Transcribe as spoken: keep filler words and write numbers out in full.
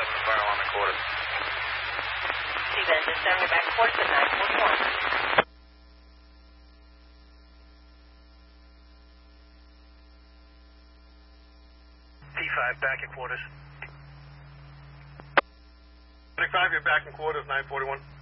the fire alarm in quarters. Steven, just down your back quarters at nine forty-one. P five, back in quarters. twenty-five, you're back in quarters, nine forty-one.